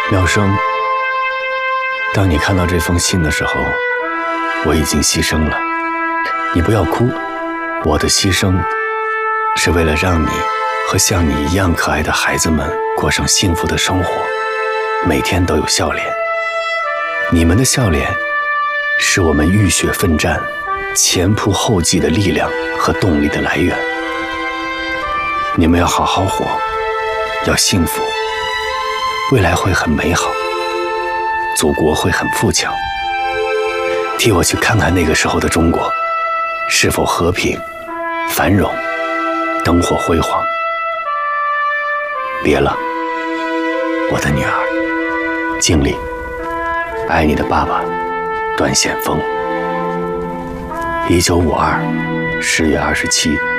妙生，当你看到这封信的时候，我已经牺牲了。你不要哭，我的牺牲是为了让你和像你一样可爱的孩子们过上幸福的生活，每天都有笑脸。你们的笑脸是我们浴血奋战、前仆后继的力量和动力的来源。你们要好好活，要幸福，未来会很美好，祖国会很富强。替我去看看那个时候的中国，是否和平、繁荣、灯火辉煌。别了，我的女儿，经历，爱你的爸爸，段显峰。1952 10月27。